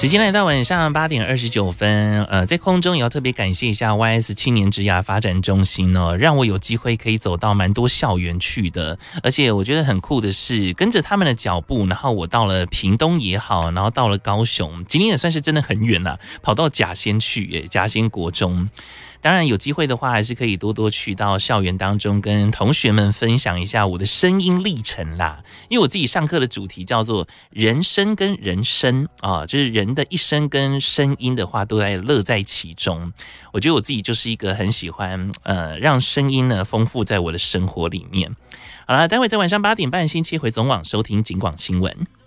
时间来到晚上8:29，在空中也要特别感谢一下 YS 青年职涯发展中心哦，让我有机会可以走到蛮多校园去的，而且我觉得很酷的是，跟着他们的脚步，然后我到了屏东也好，然后到了高雄，今天也算是真的很远啦，跑到甲仙去，甲仙国中。当然有机会的话，还是可以多多去到校园当中，跟同学们分享一下我的声音历程啦。因为我自己上课的主题叫做人生跟人生啊，就是人的一生跟声音的话都在乐在其中。我觉得我自己就是一个很喜欢让声音呢丰富在我的生活里面。好啦，待会在晚上8点半新切回总网收听警广新闻。